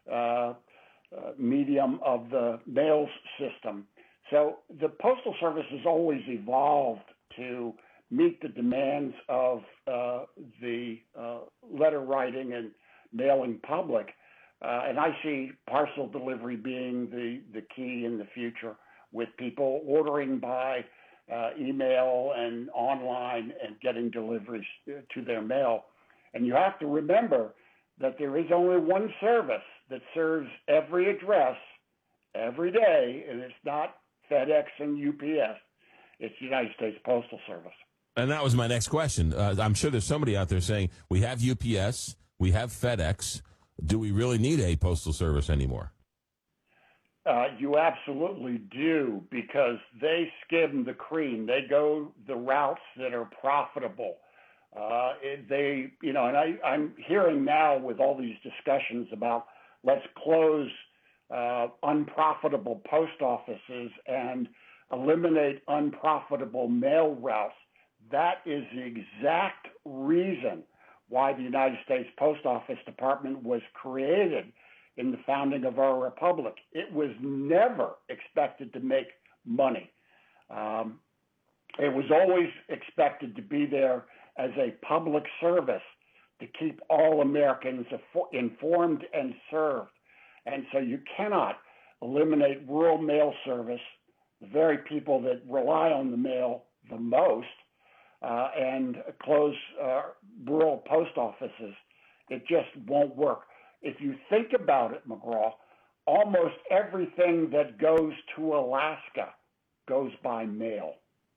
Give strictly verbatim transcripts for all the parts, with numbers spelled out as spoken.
uh, uh, medium of the mail system. So the Postal Service has always evolved to meet the demands of uh, the uh, letter writing and mailing public. Uh, and I see parcel delivery being the, the key in the future, with people ordering by uh, email and online and getting deliveries to their mail. And you have to remember that there is only one service that serves every address every day, and it's not FedEx and U P S. It's the United States Postal Service. And that was my next question. Uh, I'm sure there's somebody out there saying, we have U P S, we have FedEx. Do we really need a postal service anymore? Uh, you absolutely do, because they skim the cream. They go the routes that are profitable. Uh, it, they, you know, and I, I'm hearing now with all these discussions about let's close uh, unprofitable post offices and eliminate unprofitable mail routes. That is the exact reason why the United States Post Office Department was created in the founding of our republic. It was never expected to make money. Um, it was always expected to be there as a public service to keep all Americans informed and served. And so you cannot eliminate rural mail service, the very people that rely on the mail the most, uh, and close uh, rural post offices. It just won't work. If you think about it, McGraw, almost everything that goes to Alaska goes by mail.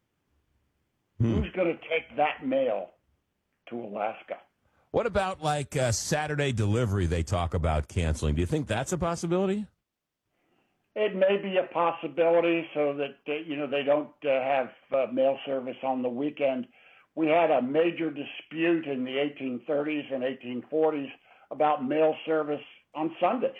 Hmm. Who's going to take that mail to Alaska? What about like uh, Saturday delivery they talk about canceling? Do you think that's a possibility? It may be a possibility so that, uh, you know, they don't uh, have uh, mail service on the weekend. We had a major dispute in the eighteen thirties and eighteen forties about mail service on Sundays.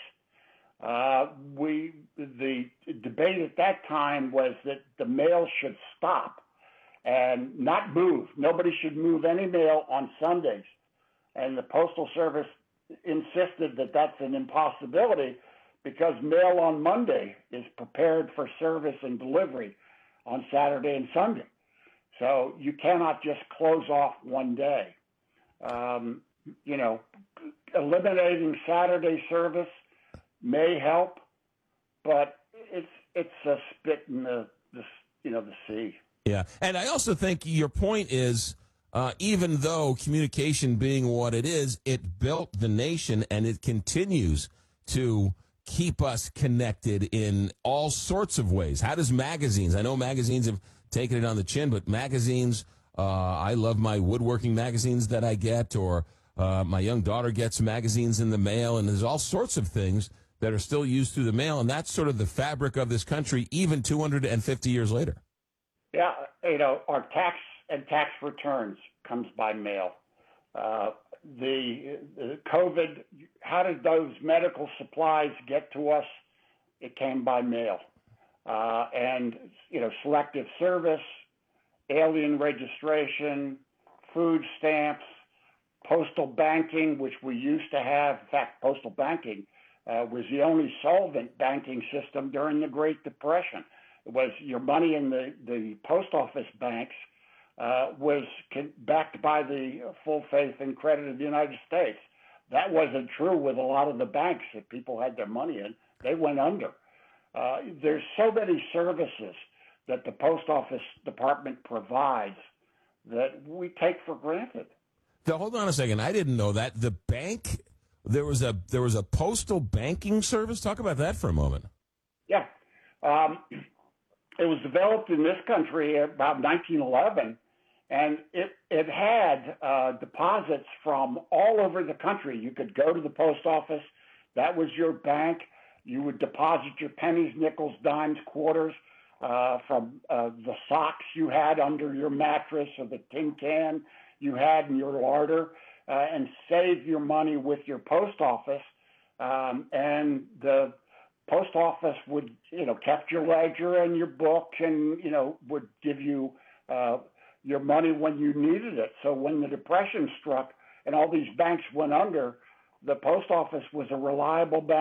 Uh, we the debate at that time was that the mail should stop and not move. Nobody should move any mail on Sundays. And the Postal Service insisted that that's an impossibility because mail on Monday is prepared for service and delivery on Saturday and Sunday. So you cannot just close off one day. Um, you know, eliminating Saturday service may help, but it's it's a spit in the, the you know the sea. Yeah, and I also think your point is, uh, even though communication being what it is, it built the nation, and it continues to keep us connected in all sorts of ways. How does magazines? I know magazines have taken it on the chin, but magazines. Uh, I love my woodworking magazines that I get, or uh, my young daughter gets magazines in the mail, and there's all sorts of things that are still used through the mail, and that's sort of the fabric of this country, even two hundred fifty years later. Yeah, you know, our tax and tax returns comes by mail. Uh, the, the COVID, how did those medical supplies get to us? It came by mail. Uh, and, you know, selective service, alien registration, food stamps, postal banking, which we used to have. In fact, postal banking uh, was the only solvent banking system during the Great Depression. It was your money in the, the post office banks uh, was backed by the full faith and credit of the United States. That wasn't true with a lot of the banks that people had their money in. They went under. Uh, there's so many services that the Post Office Department provides that we take for granted. So hold on a second. I didn't know that. The bank, there was a there was a postal banking service? Talk about that for a moment. Yeah. Um, it was developed in this country about nineteen eleven, and it, it had uh, deposits from all over the country. You could go to the post office. That was your bank. You would deposit your pennies, nickels, dimes, quarters uh, from uh, the socks you had under your mattress or the tin can you had in your larder, uh, and save your money with your post office. Um, and the post office would, you know, kept your ledger and your book and, you know, would give you uh, your money when you needed it. So when the Depression struck and all these banks went under, the post office was a reliable bank.